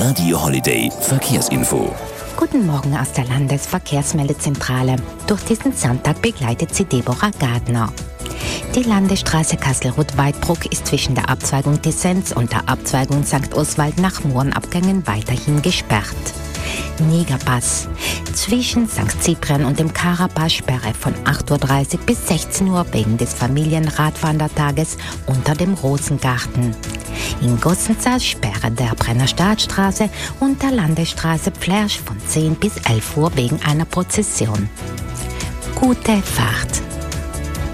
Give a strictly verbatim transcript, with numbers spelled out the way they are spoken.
Radio Holiday Verkehrsinfo. Guten Morgen aus der Landesverkehrsmeldezentrale. Durch diesen Sonntag begleitet sie Deborah Gardner. Die Landesstraße Kassel-Ruth-Weidbruck ist zwischen der Abzweigung Dessenz und der Abzweigung Sankt Oswald nach Mohrenabgängen weiterhin gesperrt. Negerpass. Zwischen Sankt Cyprian und dem Karapass Sperre von acht Uhr dreißig bis sechzehn Uhr wegen des Familienradwandertages unter dem Rosengarten. In Gossensee Sperre der Brennerstadtstraße und der Landesstraße Pflersch von zehn bis elf Uhr wegen einer Prozession. Gute Fahrt!